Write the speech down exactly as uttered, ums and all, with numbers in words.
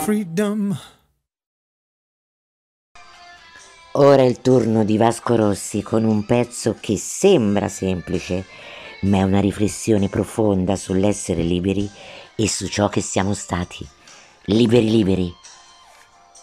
freedom. Ora è il turno di Vasco Rossi con un pezzo che sembra semplice, ma è una riflessione profonda sull'essere liberi e su ciò che siamo stati. Liberi liberi.